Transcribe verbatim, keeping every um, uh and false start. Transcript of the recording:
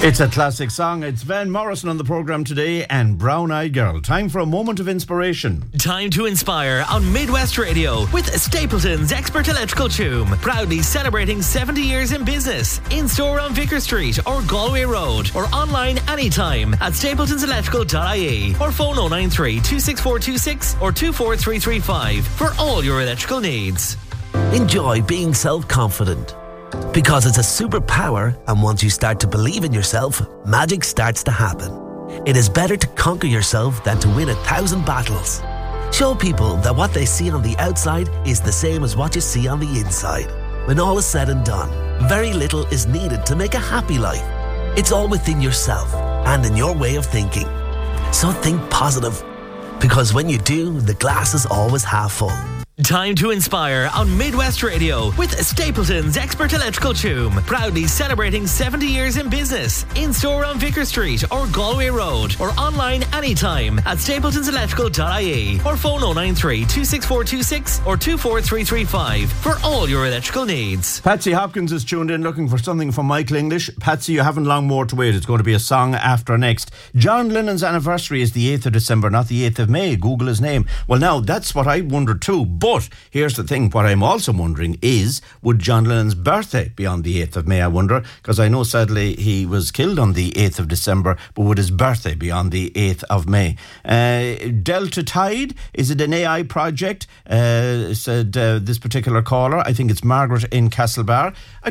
It's a classic song. It's Van Morrison on the programme today and Brown Eyed Girl. Time for a moment of inspiration. Time to inspire on Midwest Radio with Stapleton's Expert Electrical Choom. Proudly celebrating seventy years in business. In store on Vicar Street or Galway Road or online anytime at stapletons electrical dot I E or phone oh nine three, two six four two six or two four three three five for all your electrical needs. Enjoy being self-confident. Because it's a superpower, and once you start to believe in yourself, magic starts to happen. It is better to conquer yourself than to win a thousand battles. Show people that what they see on the outside is the same as what you see on the inside. When all is said and done, very little is needed to make a happy life. It's all within yourself and in your way of thinking. So think positive, because when you do, the glass is always half full. Time to inspire on Midwest Radio with Stapleton's Expert Electrical Choom. Proudly celebrating seventy years in business. In store on Vicar Street or Galway Road or online anytime at stapletons electrical dot I E or phone oh nine three, two six four two six or two four three three five for all your electrical needs. Patsy Hopkins is tuned in looking for something from Michael English. Patsy, you haven't long more to wait. It's going to be a song after next. John Lennon's anniversary is the eighth of December, not the eighth of May. Google his name. Well, now, that's what I wondered too. But here's the thing. What I'm also wondering is, would John Lennon's birthday be on the eighth of May, I wonder? Because I know, sadly, he was killed on the eighth of December, but would his birthday be on the eighth of May? Uh, Delta Tide, is it an A I project? Uh, said uh, this particular caller. I think it's Margaret in Castlebar. I